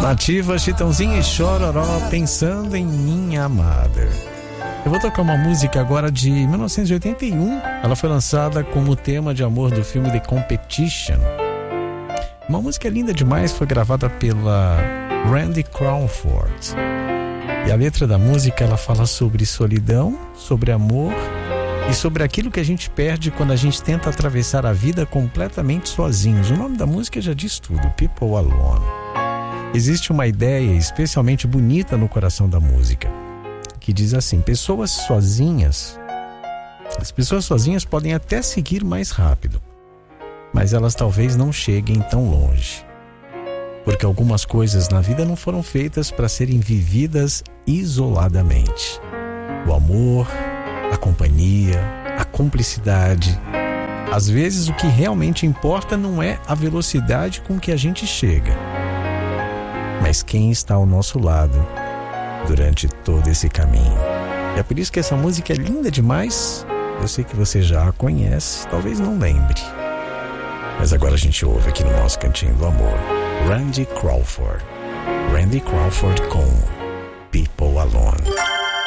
Nativa, Chitãozinho e Chororó, Pensando em Minha Amada. Eu vou tocar uma música agora de 1981. Ela foi lançada como tema de amor do filme The Competition. Uma música linda demais, foi gravada pela Randy Crawford. E a letra da música, ela fala sobre solidão, sobre amor e sobre aquilo que a gente perde quando a gente tenta atravessar a vida completamente sozinhos. O nome da música já diz tudo, People Alone. Existe uma ideia especialmente bonita no coração da música, que diz assim: as pessoas sozinhas podem até seguir mais rápido, mas elas talvez não cheguem tão longe, porque algumas coisas na vida não foram feitas para serem vividas isoladamente. O amor, a companhia, a cumplicidade. Às vezes o que realmente importa não é a velocidade com que a gente chega, mas quem está ao nosso lado durante todo esse caminho. É por isso que essa música é linda demais. Eu sei que você já a conhece, talvez não lembre, mas agora a gente ouve aqui no nosso Cantinho do Amor. Randy Crawford com People Alone.